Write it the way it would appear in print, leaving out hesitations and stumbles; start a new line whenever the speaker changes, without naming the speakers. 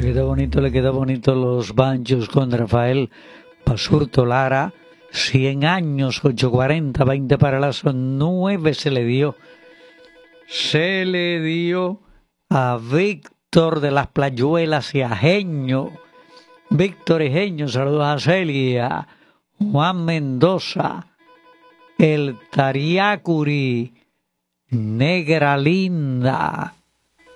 le quedó bonito los banchos con Rafael Basurto Lara. 100 años, 840, 20 para las 9 se le dio. Se le dio a Víctor de las Playuelas y a Jeño. Víctor y Jeño, saludos a Celia. Juan Mendoza, el Tariacuri, Negra Linda,